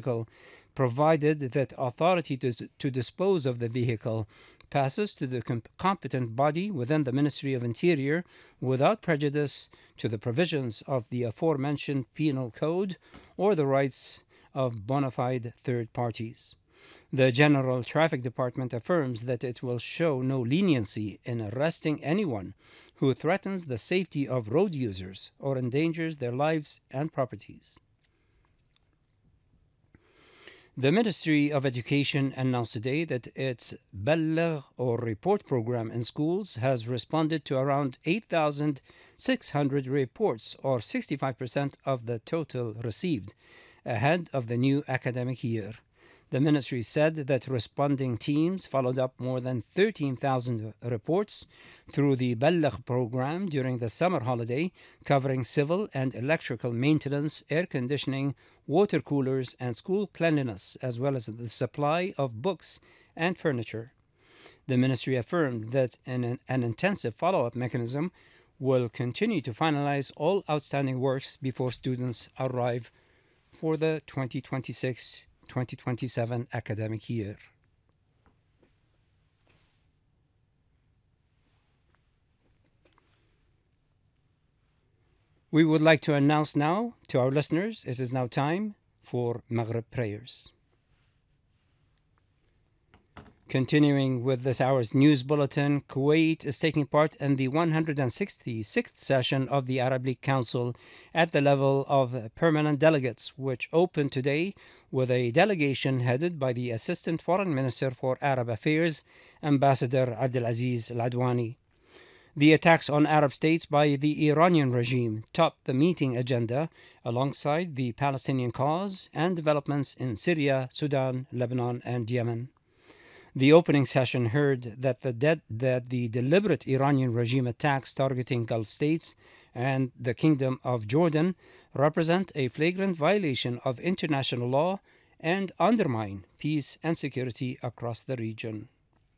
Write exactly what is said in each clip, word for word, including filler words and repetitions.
vehicle, provided that authority to, to dispose of the vehicle passes to the comp- competent body within the Ministry of Interior without prejudice to the provisions of the aforementioned penal code or the rights of bona fide third parties. The General Traffic Department affirms that it will show no leniency in arresting anyone who threatens the safety of road users or endangers their lives and properties. The Ministry of Education announced today that its Balligh or report program in schools has responded to around eight thousand six hundred reports, or sixty-five percent of the total received, ahead of the new academic year. The ministry said that responding teams followed up more than thirteen thousand reports through the Balligh program during the summer holiday, covering civil and electrical maintenance, air conditioning, water coolers, and school cleanliness, as well as the supply of books and furniture. The ministry affirmed that an, an intensive follow-up mechanism will continue to finalize all outstanding works before students arrive for the twenty twenty-six twenty twenty-seven academic year. We would like to announce now to our listeners, it is now time for Maghrib prayers. Continuing with this hour's news bulletin, Kuwait is taking part in the one hundred sixty-sixth session of the Arab League Council at the level of permanent delegates, which opened today with a delegation headed by the Assistant Foreign Minister for Arab Affairs, Ambassador Abdulaziz Al-Adwani. The attacks on Arab states by the Iranian regime topped the meeting agenda alongside the Palestinian cause and developments in Syria, Sudan, Lebanon, and Yemen. The opening session heard that the, de- that the deliberate Iranian regime attacks targeting Gulf states and the Kingdom of Jordan represent a flagrant violation of international law and undermine peace and security across the region.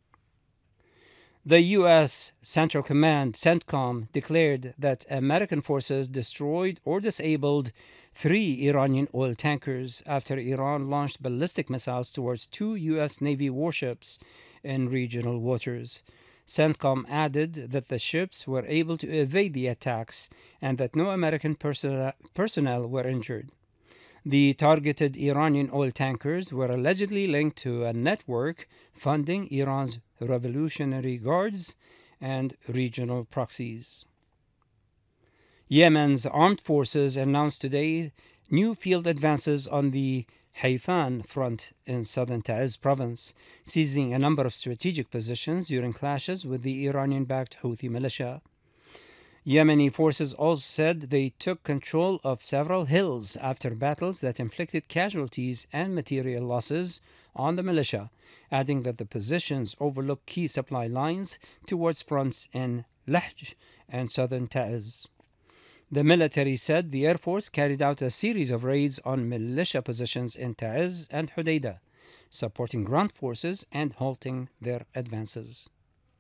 The U S Central Command, CENTCOM, declared that American forces destroyed or disabled three Iranian oil tankers after Iran launched ballistic missiles towards two U S Navy warships in regional waters. CENTCOM added that the ships were able to evade the attacks and that no American personnel, personnel were injured. The targeted Iranian oil tankers were allegedly linked to a network funding Iran's Revolutionary Guards and regional proxies. Yemen's armed forces announced today new field advances on the Haifan front in southern Ta'ez province, seizing a number of strategic positions during clashes with the Iranian-backed Houthi militia. Yemeni forces also said they took control of several hills after battles that inflicted casualties and material losses on the militia, adding that the positions overlook key supply lines towards fronts in Lahj and southern Ta'ez. The military said the Air Force carried out a series of raids on militia positions in Ta'ez and Hodeidah, supporting ground forces and halting their advances.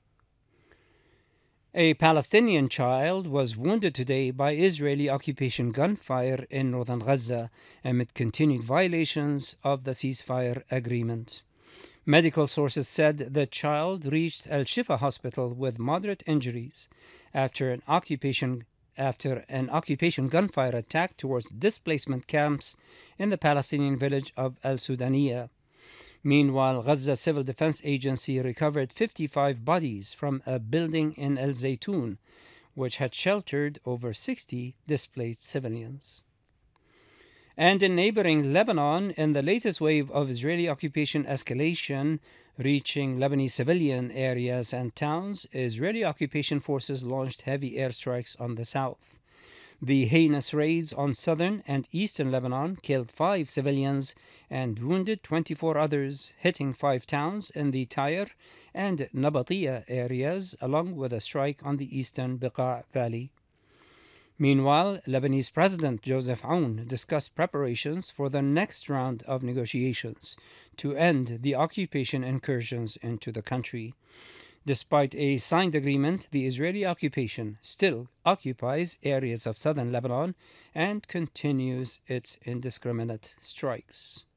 A Palestinian child was wounded today by Israeli occupation gunfire in northern Gaza amid continued violations of the ceasefire agreement. Medical sources said the child reached Al-Shifa hospital with moderate injuries after an occupation after an occupation gunfire attack towards displacement camps in the Palestinian village of Al-Sudaniya. Meanwhile, Gaza Civil Defense Agency recovered fifty-five bodies from a building in El Zaytun, which had sheltered over sixty displaced civilians. And in neighboring Lebanon, in the latest wave of Israeli occupation escalation reaching Lebanese civilian areas and towns, Israeli occupation forces launched heavy airstrikes on the south. The heinous raids on southern and eastern Lebanon killed five civilians and wounded twenty-four others, hitting five towns in the Tyre and Nabatiya areas, along with a strike on the eastern Beqa' Valley. Meanwhile, Lebanese President Joseph Aoun discussed preparations for the next round of negotiations to end the occupation incursions into the country. Despite a signed agreement, the Israeli occupation still occupies areas of southern Lebanon and continues its indiscriminate strikes.